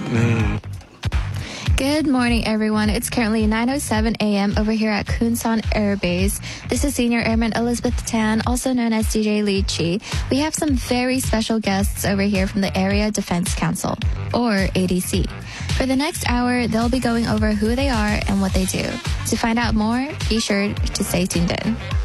Good morning, everyone. It's currently 9:07 a.m. over here at Kunsan Air Base. This is Senior Airman Elizabeth Tan, also known as DJ Lee Chi. We have some very special guests over here from the Area Defense Council, or ADC. For the next hour, they'll be going over who they are and what they do. To find out more, be sure to stay tuned in.